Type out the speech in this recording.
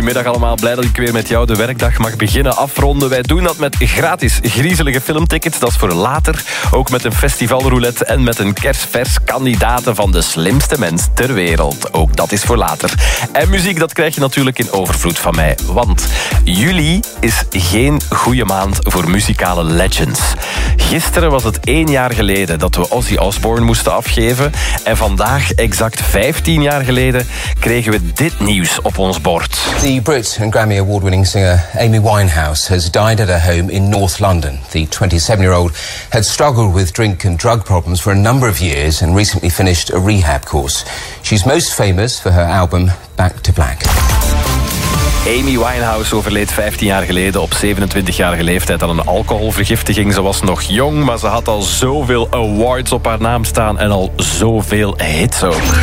Goedemiddag allemaal, blij dat ik weer met jou de werkdag mag beginnen afronden. Wij doen dat met gratis griezelige filmtickets, dat is voor later. Ook met een festivalroulette en met een kerstvers kandidaten van de slimste mens ter wereld. Ook dat is voor later. En muziek, dat krijg je natuurlijk in overvloed van mij. Want juli is geen goede maand voor muzikale legends. Gisteren was het 1 jaar geleden dat we Ozzy Osbourne moesten afgeven. En vandaag, exact 15 jaar geleden, kregen we dit nieuws op ons bord. The Brit and Grammy Award-winning singer Amy Winehouse has died at her home in North London. The 27-year-old had struggled with drink and drug problems for a number of years and recently finished a rehab course. She's most famous for her album Back to Black. Amy Winehouse overleed 15 jaar geleden op 27-jarige leeftijd aan een alcoholvergiftiging. Ze was nog jong, maar ze had al zoveel awards op haar naam staan en al zoveel hits ook.